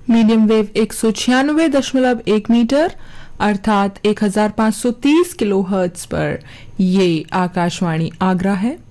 Medium wave 196.1 metre अर्थात 1530 kilohertz पर ये आकाशवाणी आगरा है।